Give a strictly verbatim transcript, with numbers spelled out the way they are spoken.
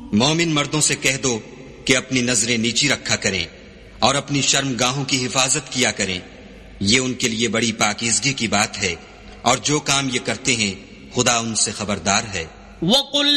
मोमिन मर्दों से कह दो कि अपनी नजरें नीची रखा करें और अपनी शर्मगाहों की हिफाजत किया करें। ये उनके लिए बड़ी पाकीज़गी की बात है और जो काम ये करते हैं खुदा उनसे खबरदार है।